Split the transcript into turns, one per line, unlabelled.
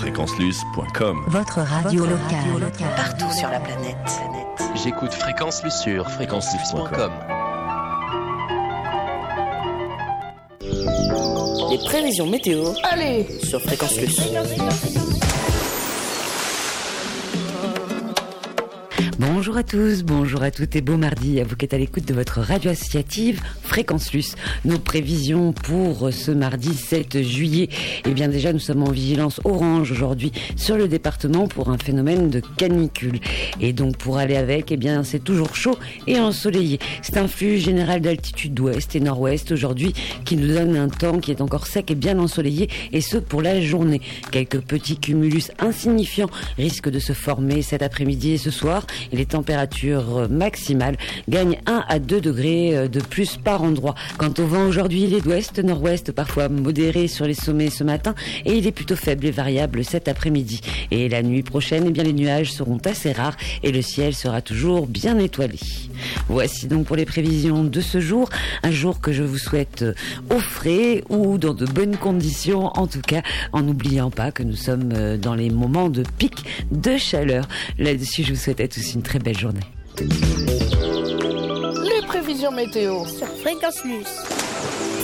fréquenceluce.com.
Votre radio locale.
Partout sur la planète.
J'écoute Fréquence Luce sur fréquenceluce.com.
Les prévisions météo. Allez, sur Fréquence Luce.
Bonjour à tous, bonjour à toutes et beau mardi à vous qui êtes à l'écoute de votre radio associative Fréquence Luce. Nos prévisions pour ce mardi 7 juillet. Eh bien déjà nous sommes en vigilance orange aujourd'hui sur le département pour un phénomène de canicule. Et donc pour aller avec, eh bien c'est toujours chaud et ensoleillé. C'est un flux général d'altitude ouest et nord-ouest aujourd'hui qui nous donne un temps qui est encore sec et bien ensoleillé, et ce pour la journée. Quelques petits cumulus insignifiants risquent de se former cet après-midi et ce soir. Et les températures maximales gagnent 1 à 2 degrés de plus par endroit. Quant au vent, aujourd'hui, il est d'ouest, nord-ouest, parfois modéré sur les sommets ce matin, et il est plutôt faible et variable cet après-midi. Et la nuit prochaine, eh bien, les nuages seront assez rares et le ciel sera toujours bien étoilé. Voici donc pour les prévisions de ce jour, un jour que je vous souhaite au frais ou dans de bonnes conditions, en tout cas, en n'oubliant pas que nous sommes dans les moments de pic de chaleur. Là-dessus, je vous souhaite à tous une très belle journée.
Les prévisions météo
sur Fréquence Luce.